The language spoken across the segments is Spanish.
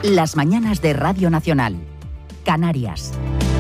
Las mañanas de Radio Nacional. Canarias.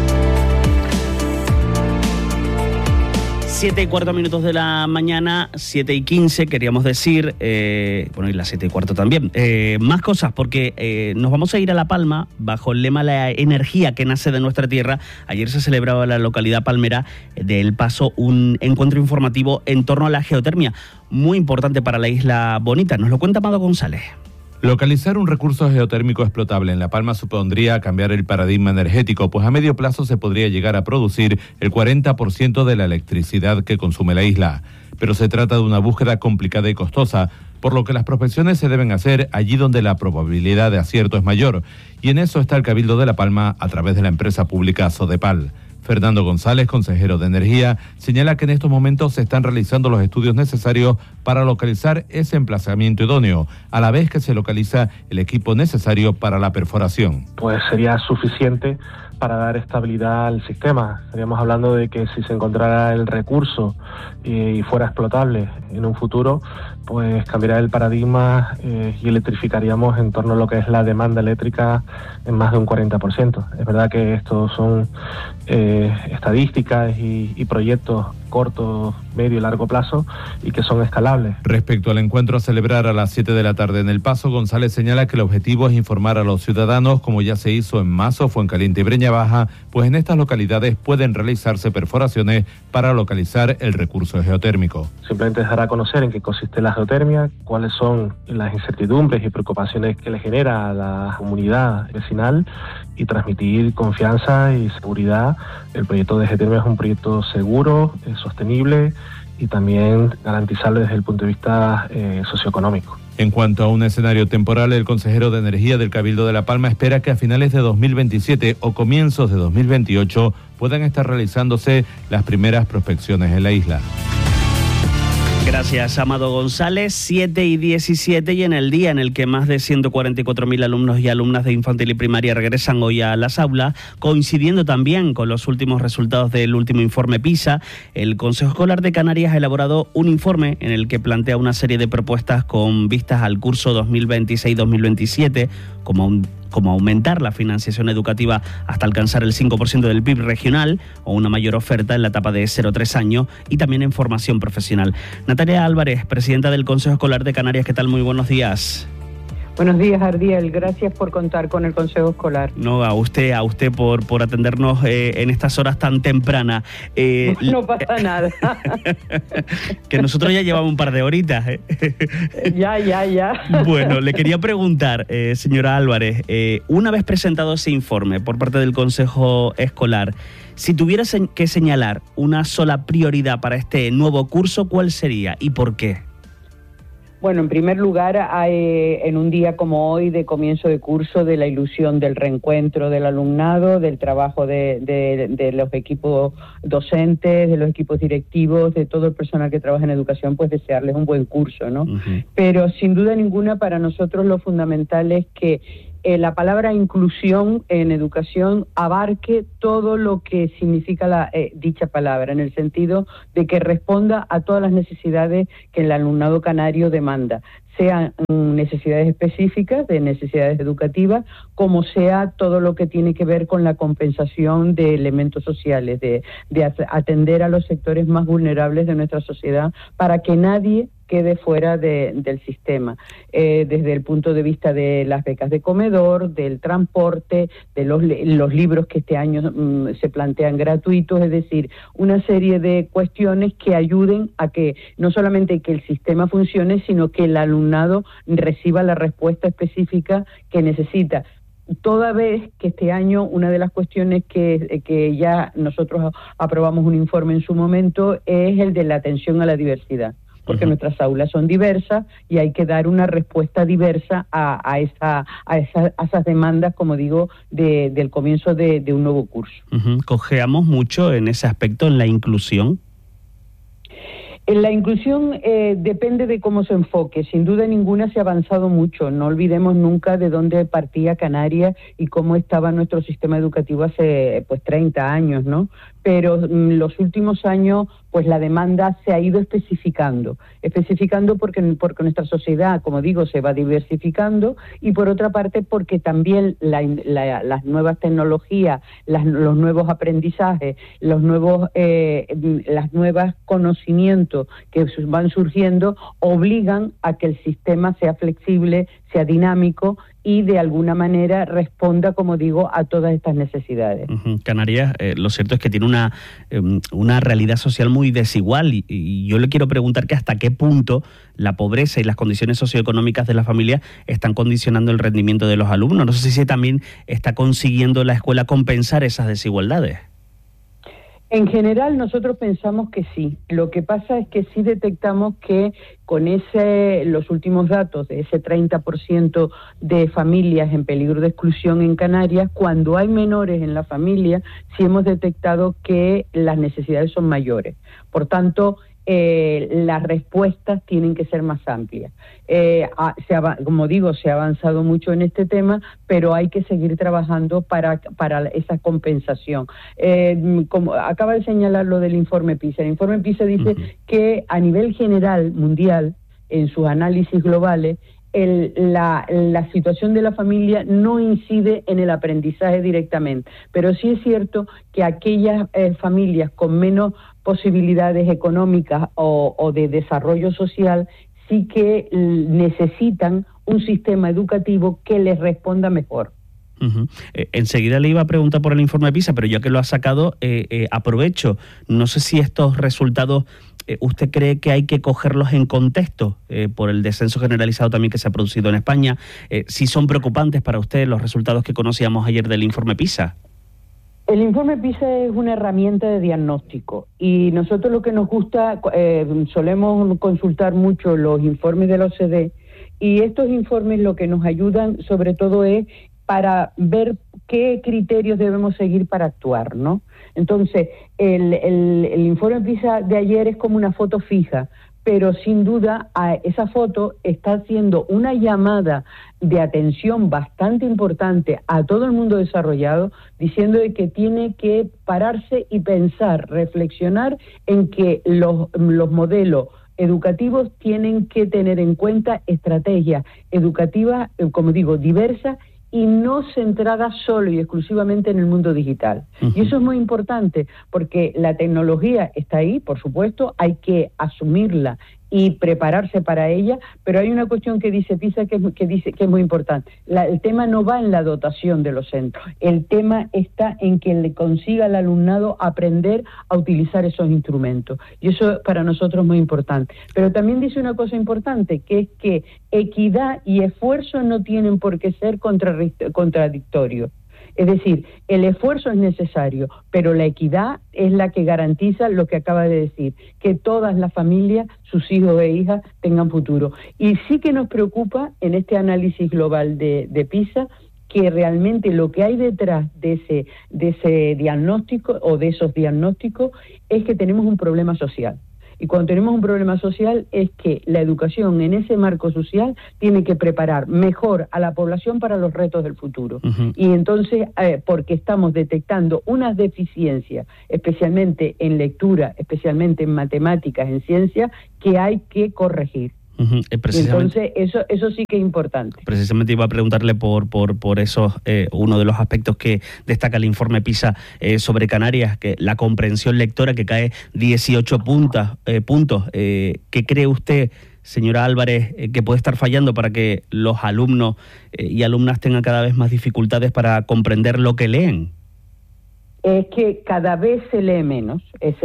7:15 de la mañana, 7:15 queríamos decir, y las 7:15 también. Más cosas, porque nos vamos a ir a La Palma bajo el lema La energía que nace de nuestra tierra. Ayer se celebraba en la localidad palmera de El Paso un encuentro informativo en torno a la geotermia, muy importante para la isla bonita. Nos lo cuenta Amado González. Localizar un recurso geotérmico explotable en La Palma supondría cambiar el paradigma energético, pues a medio plazo se podría llegar a producir el 40% de la electricidad que consume la isla. Pero se trata de una búsqueda complicada y costosa, por lo que las prospecciones se deben hacer allí donde la probabilidad de acierto es mayor, y en eso está el Cabildo de La Palma a través de la empresa pública Sodepal. Fernando González, consejero de Energía, señala que en estos momentos se están realizando los estudios necesarios para localizar ese emplazamiento idóneo, a la vez que se localiza el equipo necesario para la perforación. Pues sería suficiente para dar estabilidad al sistema. Estaríamos hablando de que si se encontrara el recurso y fuera explotable en un futuro, pues cambiaría el paradigma y electrificaríamos en torno a lo que es la demanda eléctrica en más de un 40%. Es verdad que estos son estadísticas y proyectos corto, medio y largo plazo y que son escalables. Respecto al encuentro a celebrar a las 7 de la tarde en El Paso, González señala que el objetivo es informar a los ciudadanos, como ya se hizo en Mazo, Fuencaliente y Breña Baja, pues en estas localidades pueden realizarse perforaciones para localizar el recurso geotérmico. Simplemente dejar a conocer en qué consiste la geotermia, cuáles son las incertidumbres y preocupaciones que le genera a la comunidad vecinal y transmitir confianza y seguridad. El proyecto de geotermia es un proyecto seguro, sostenible y también garantizable desde el punto de vista socioeconómico. En cuanto a un escenario temporal, el consejero de Energía del Cabildo de La Palma espera que a finales de 2027 o comienzos de 2028 puedan estar realizándose las primeras prospecciones en la isla. Gracias, Amado González. 7:17 y en el día en el que más de 144.000 alumnos y alumnas de infantil y primaria regresan hoy a las aulas, coincidiendo también con los últimos resultados del último informe PISA, el Consejo Escolar de Canarias ha elaborado un informe en el que plantea una serie de propuestas con vistas al curso 2026-2027, como aumentar la financiación educativa hasta alcanzar el 5% del PIB regional o una mayor oferta en la etapa de 0-3 años y también en formación profesional. Natalia Álvarez, presidenta del Consejo Escolar de Canarias, ¿qué tal? Muy buenos días. Buenos días, Ardiel. Gracias por contar con el Consejo Escolar. No, a usted por atendernos en estas horas tan tempranas. No pasa nada. Que nosotros ya llevamos un par de horitas. Ya. Bueno, le quería preguntar, señora Álvarez, una vez presentado ese informe por parte del Consejo Escolar, si tuviera que señalar una sola prioridad para este nuevo curso, ¿cuál sería y por qué? Bueno, en primer lugar, en un día como hoy de comienzo de curso, de la ilusión del reencuentro del alumnado, del trabajo de los equipos docentes, de los equipos directivos, de todo el personal que trabaja en educación, pues desearles un buen curso, ¿no? Uh-huh. Pero sin duda ninguna para nosotros lo fundamental es que la palabra inclusión en educación abarque todo lo que significa dicha palabra, en el sentido de que responda a todas las necesidades que el alumnado canario demanda, sean necesidades específicas de necesidades educativas, como sea todo lo que tiene que ver con la compensación de elementos sociales, de atender a los sectores más vulnerables de nuestra sociedad para que nadie quede fuera del sistema, desde el punto de vista de las becas de comedor, del transporte, de los libros que este año se plantean gratuitos, es decir, una serie de cuestiones que ayuden a que no solamente que el sistema funcione, sino que el alumnado reciba la respuesta específica que necesita. Toda vez que este año una de las cuestiones que ya nosotros aprobamos un informe en su momento es el de la atención a la diversidad, porque nuestras aulas son diversas y hay que dar una respuesta diversa a esas demandas, como digo, del comienzo de un nuevo curso. ¿Cojeamos mucho en ese aspecto, en la inclusión? En la inclusión depende de cómo se enfoque. Sin duda ninguna se ha avanzado mucho. No olvidemos nunca de dónde partía Canarias y cómo estaba nuestro sistema educativo hace 30 años, ¿no? Pero los últimos años pues la demanda se ha ido especificando porque nuestra sociedad, como digo, se va diversificando, y por otra parte porque también las nuevas tecnologías, los nuevos aprendizajes, las nuevas conocimientos que van surgiendo obligan a que el sistema sea flexible, sea dinámico y de alguna manera responda, como digo, a todas estas necesidades. Canarias, lo cierto es que tiene una realidad social muy desigual y yo le quiero preguntar que hasta qué punto la pobreza y las condiciones socioeconómicas de la familia están condicionando el rendimiento de los alumnos. No sé si también está consiguiendo la escuela compensar esas desigualdades. En general nosotros pensamos que sí. Lo que pasa es que sí detectamos que con los últimos datos de ese 30% de familias en peligro de exclusión en Canarias, cuando hay menores en la familia, sí hemos detectado que las necesidades son mayores. Por tanto, las respuestas tienen que ser más amplias. Como digo, se ha avanzado mucho en este tema, pero hay que seguir trabajando para esa compensación. Como acaba de señalar lo del informe PISA, el informe PISA dice que a nivel general, mundial, en sus análisis globales, la situación de la familia no incide en el aprendizaje directamente, pero sí es cierto que aquellas familias con menos posibilidades económicas o de desarrollo social sí que necesitan un sistema educativo que les responda mejor. Enseguida le iba a preguntar por el informe PISA, pero ya que lo ha sacado, aprovecho. No sé si estos resultados ¿usted cree que hay que cogerlos en contexto por el descenso generalizado también que se ha producido en España? ¿Si son preocupantes para usted los resultados que conocíamos ayer del informe PISA? El informe PISA es una herramienta de diagnóstico y nosotros lo que nos gusta, solemos consultar mucho los informes de la OCDE, y estos informes lo que nos ayudan sobre todo es para ver qué criterios debemos seguir para actuar, ¿no? Entonces, el informe PISA de ayer es como una foto fija, pero sin duda esa foto está haciendo una llamada de atención bastante importante a todo el mundo desarrollado, diciendo de que tiene que pararse y pensar, reflexionar en que los modelos educativos tienen que tener en cuenta estrategias educativas, como digo, diversas, y no centrada solo y exclusivamente en el mundo digital. Y eso es muy importante, porque la tecnología está ahí, por supuesto, hay que asumirla y prepararse para ella, pero hay una cuestión que dice PISA que es muy importante. El tema no va en la dotación de los centros, el tema está en que le consiga al alumnado aprender a utilizar esos instrumentos, y eso para nosotros es muy importante. Pero también dice una cosa importante, que es que equidad y esfuerzo no tienen por qué ser contradictorios. Es decir, el esfuerzo es necesario, pero la equidad es la que garantiza lo que acaba de decir, que todas las familias, sus hijos e hijas, tengan futuro. Y sí que nos preocupa en este análisis global de PISA que realmente lo que hay detrás de ese diagnóstico o de esos diagnósticos es que tenemos un problema social. Y cuando tenemos un problema social es que la educación en ese marco social tiene que preparar mejor a la población para los retos del futuro. Y entonces, porque estamos detectando unas deficiencias, especialmente en lectura, especialmente en matemáticas, en ciencia, que hay que corregir. Entonces, eso sí que es importante. Precisamente iba a preguntarle por eso, uno de los aspectos que destaca el informe PISA sobre Canarias, que la comprensión lectora que cae 18 puntos. ¿Qué cree usted, señora Álvarez, que puede estar fallando para que los alumnos y alumnas tengan cada vez más dificultades para comprender lo que leen? Es que cada vez se lee menos.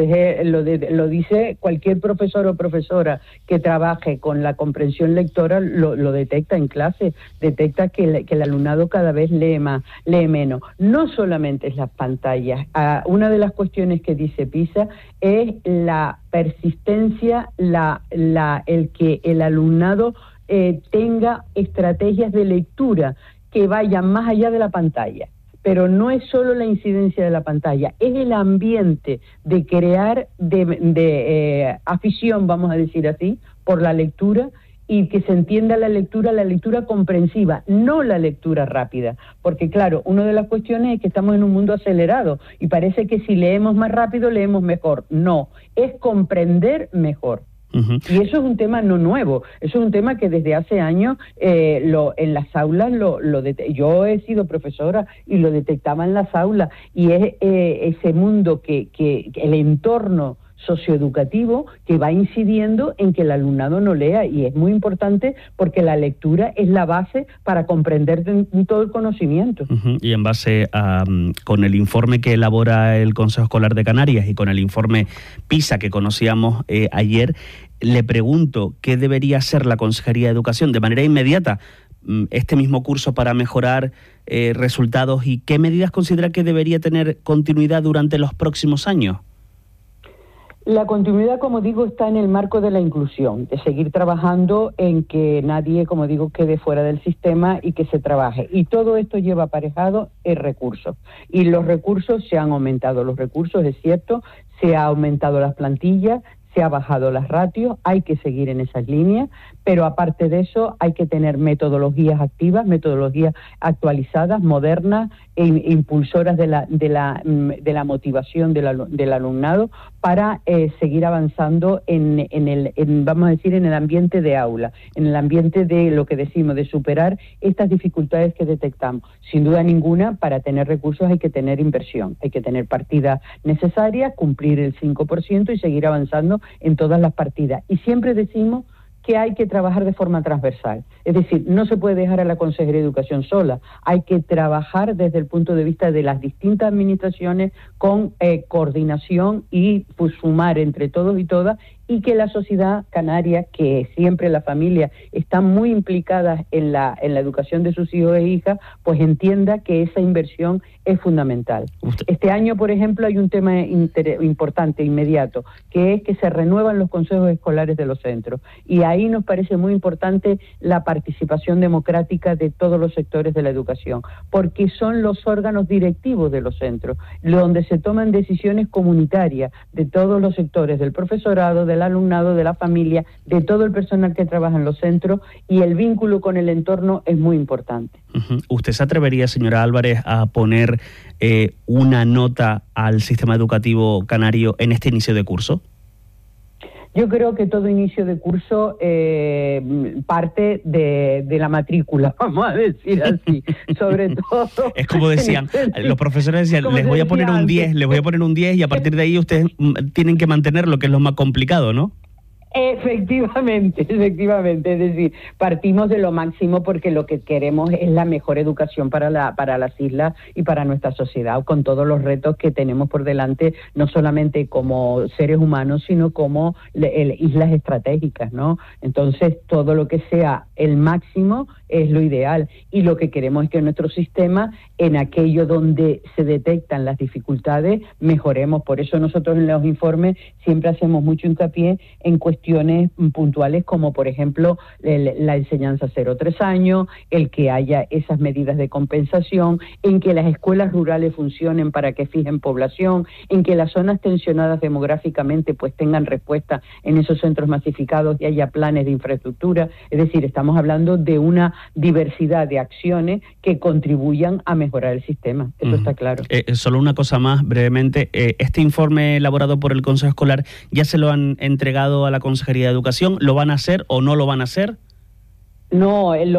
Lo dice cualquier profesor o profesora que trabaje con la comprensión lectora, lo detecta en clase, detecta que el alumnado cada vez lee menos. No solamente es las pantallas. Una de las cuestiones que dice PISA es la persistencia, el que el alumnado tenga estrategias de lectura que vayan más allá de la pantalla. Pero no es solo la incidencia de la pantalla, es el ambiente de crear de afición, vamos a decir así, por la lectura, y que se entienda la lectura comprensiva, no la lectura rápida, porque claro, una de las cuestiones es que estamos en un mundo acelerado y parece que si leemos más rápido leemos mejor. No, es comprender mejor. Y eso es un tema no nuevo, eso es un tema que desde hace años en las aulas, yo he sido profesora y lo detectaba en las aulas, y es ese mundo que el entorno socioeducativo que va incidiendo en que el alumnado no lea, y es muy importante porque la lectura es la base para comprender todo el conocimiento. Y en base a, con el informe que elabora el Consejo Escolar de Canarias y con el informe PISA que conocíamos ayer, le pregunto qué debería hacer la Consejería de Educación de manera inmediata este mismo curso para mejorar resultados, y qué medidas considera que debería tener continuidad durante los próximos años. La continuidad, como digo, está en el marco de la inclusión, de seguir trabajando en que nadie, como digo, quede fuera del sistema y que se trabaje. Y todo esto lleva aparejado el recurso. Y los recursos se han aumentado. Los recursos, es cierto, se ha aumentado las plantillas, se ha bajado las ratios, hay que seguir en esas líneas, pero aparte de eso hay que tener metodologías activas, metodologías actualizadas, modernas e impulsoras de la motivación del alumnado para seguir avanzando vamos a decir, en el ambiente de aula, en el ambiente de lo que decimos, de superar estas dificultades que detectamos. Sin duda ninguna, para tener recursos hay que tener inversión, hay que tener partidas necesarias, cumplir el 5% y seguir avanzando en todas las partidas. Y siempre decimos que hay que trabajar de forma transversal. Es decir, no se puede dejar a la Consejería de Educación sola. Hay que trabajar desde el punto de vista de las distintas administraciones con coordinación y pues, sumar entre todos y todas, y que la sociedad canaria, que siempre la familia está muy implicada en la educación de sus hijos e hijas, pues entienda que esa inversión es fundamental. Este año, por ejemplo, hay un tema importante, inmediato, que es que se renuevan los consejos escolares de los centros, y ahí nos parece muy importante la participación democrática de todos los sectores de la educación, porque son los órganos directivos de los centros, donde se toman decisiones comunitarias de todos los sectores, del profesorado, del alumnado, de la familia, de todo el personal que trabaja en los centros, y el vínculo con el entorno es muy importante. ¿Usted se atrevería, señora Álvarez, a poner una nota al sistema educativo canario en este inicio de curso? Yo creo que todo inicio de curso parte de la matrícula, vamos a decir así, sobre todo. Es como decían, los profesores decían, les voy a poner un 10, y a partir de ahí ustedes tienen que mantener lo que es lo más complicado, ¿no? Efectivamente, es decir, partimos de lo máximo porque lo que queremos es la mejor educación para las islas y para nuestra sociedad, con todos los retos que tenemos por delante, no solamente como seres humanos, sino como islas estratégicas, ¿no? Entonces, todo lo que sea el máximo es lo ideal, y lo que queremos es que nuestro sistema, en aquello donde se detectan las dificultades, mejoremos. Por eso nosotros en los informes siempre hacemos mucho hincapié en cuestiones puntuales, como por ejemplo la enseñanza 0-3 años, el que haya esas medidas de compensación, en que las escuelas rurales funcionen para que fijen población, en que las zonas tensionadas demográficamente pues tengan respuesta en esos centros masificados y haya planes de infraestructura. Es decir, estamos hablando de una diversidad de acciones que contribuyan a mejorar el sistema. Eso está claro. Solo una cosa más, brevemente. Este informe elaborado por el Consejo Escolar, ¿ya se lo han entregado a la Consejería de Educación? ¿Lo van a hacer o no lo van a hacer? No,